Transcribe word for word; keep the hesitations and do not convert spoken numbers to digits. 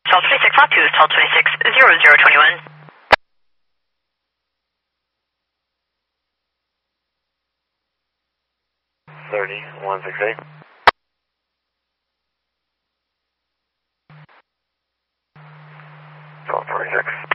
Stall twenty-six hot two, stall twenty-six, zero zero twenty-one. thirty, one six eight. Stall twenty-six.